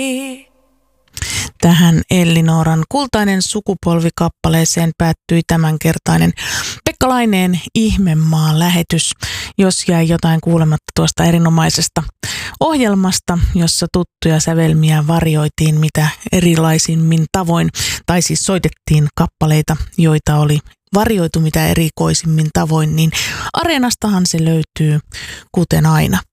Tähän Elli-Nooran Kultainen sukupolvi-kappaleeseen päättyi tämänkertainen Pekka Laineen Ihmemaan lähetys. Jos jäi jotain kuulematta tuosta erinomaisesta ohjelmasta, jossa tuttuja sävelmiä varjoitiin mitä erilaisimmin tavoin, tai siis soitettiin kappaleita, joita oli varjoitu mitä erikoisimmin tavoin, niin Areenastahan se löytyy kuten aina.